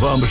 Vamos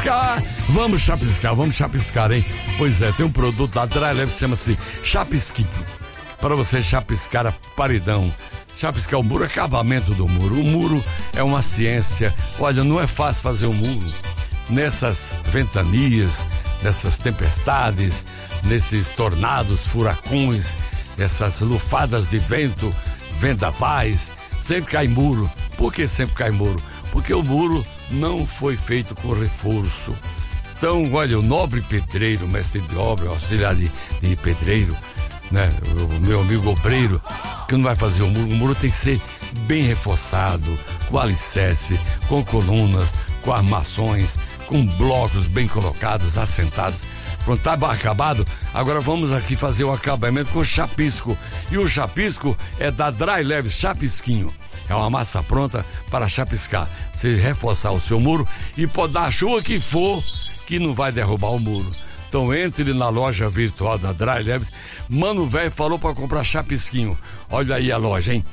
chapiscar, hein? Pois é, tem um produto da Dry Leve que chama-se Chapisquinho. Para você chapiscar a paredão, chapiscar o muro, acabamento do muro. O muro é uma ciência. Olha, não é fácil fazer um muro nessas ventanias, nessas tempestades, nesses tornados, furacões, essas lufadas de vento, vendavais. Sempre cai muro. Por que sempre cai muro? Porque o muro não foi feito com reforço. Então, olha, o nobre pedreiro, mestre de obra, auxiliar de pedreiro, né? O meu amigo obreiro, que não vai fazer o muro tem que ser bem reforçado, com alicerce, com colunas, com armações, com blocos bem colocados, assentados. Quando está acabado, agora vamos aqui fazer o acabamento com chapisco. E o chapisco é da Dry Leve Chapisquinho. É uma massa pronta para chapiscar. Você reforçar o seu muro e pode dar a chuva que for, que não vai derrubar o muro. Então entre na loja virtual da Dry Leve. Mano velho falou para comprar chapisquinho. Olha aí a loja, hein?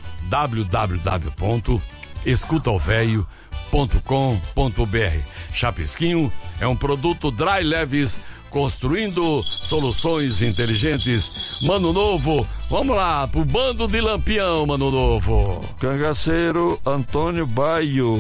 www.escutaovelho.com.br. Chapisquinho é um produto Dry Leves, construindo soluções inteligentes. Mano Novo, vamos lá pro bando de Lampião, Mano Novo. Cangaceiro Antônio Baio.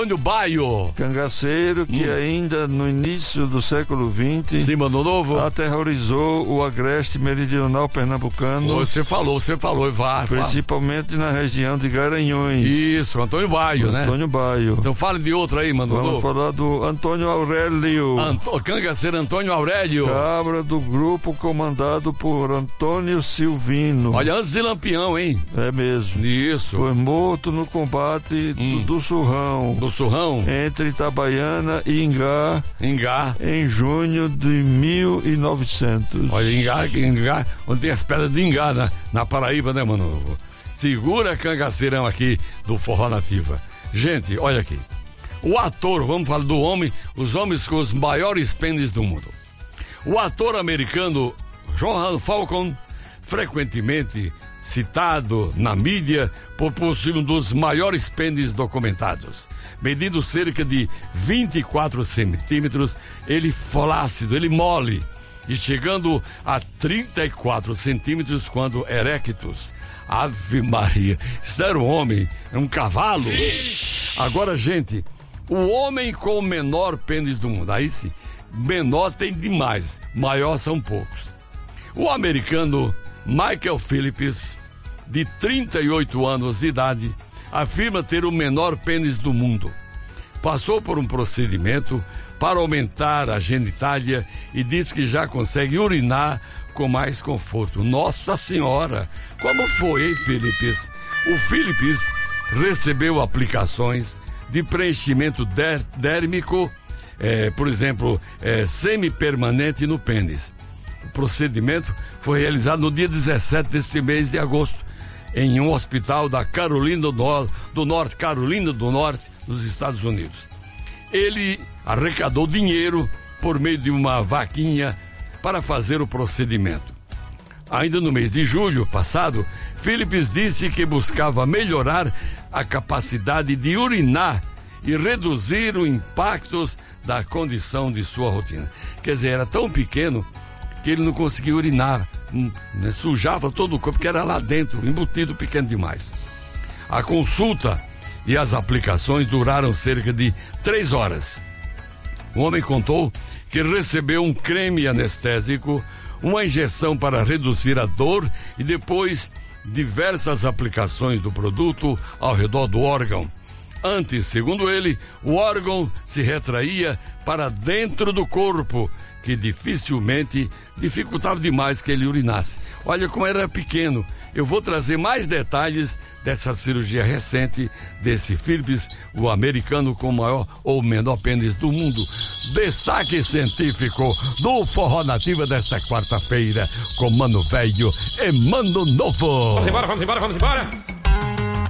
Cangaceiro que ainda no início do século XX, sim, Mano Novo, aterrorizou o agreste meridional pernambucano. Você falou, principalmente na região de Garanhões. Isso, Antônio Baio, né? Antônio Baio. Então fale de outro aí, Mano Novo. Vamos falar do Antônio Aurélio. Cangaceiro Antônio Aurélio. Cabra do grupo comandado por Antônio Silvino. Olha, antes de Lampião, hein? É mesmo. Isso. Foi morto no combate do Surrão. Entre Itabaiana e Ingá. Em junho de 1900. Olha, Ingá, onde tem as pedras de Ingá, na Paraíba, né, Mano? Segura cangaceirão aqui do Forró Nativa. Gente, olha aqui. O ator, vamos falar do homem, os homens com os maiores pênis do mundo. O ator americano Johan Falcon, frequentemente citado na mídia por possuir um dos maiores pênis documentados. Medindo cerca de 24 centímetros, ele flácido, ele mole, e chegando a 34 centímetros quando erectus. Ave Maria, isso era um homem, é um cavalo. Agora, gente, o homem com o menor pênis do mundo, aí sim, menor tem demais, maior são poucos. O americano Michael Phillips, de 38 anos de idade, afirma ter o menor pênis do mundo. Passou por um procedimento para aumentar a genitália e diz que já consegue urinar com mais conforto. Nossa Senhora, como foi, hein, Phillips? O Phillips recebeu aplicações de preenchimento dérmico, por exemplo, semi-permanente no pênis. O procedimento foi realizado no dia 17 deste mês de agosto, em um hospital da Carolina do Norte, nos Estados Unidos. Ele arrecadou dinheiro por meio de uma vaquinha para fazer o procedimento. Ainda no mês de julho passado, Phillips disse que buscava melhorar a capacidade de urinar e reduzir os impactos da condição de sua rotina. Quer dizer, era tão pequeno que ele não conseguia urinar, né? Sujava todo o corpo, porque era lá dentro, embutido pequeno demais. A consulta e as aplicações duraram cerca de 3 horas. O homem contou que recebeu um creme anestésico, uma injeção para reduzir a dor e depois diversas aplicações do produto ao redor do órgão. Antes, segundo ele, o órgão se retraía para dentro do corpo, que dificultava demais que ele urinasse. Olha como era pequeno. Eu vou trazer mais detalhes dessa cirurgia recente desse Phillips, o americano com o maior ou menor pênis do mundo. Destaque científico do Forró Nativa desta quarta-feira com Mano Velho e Mano Novo. Vamos embora.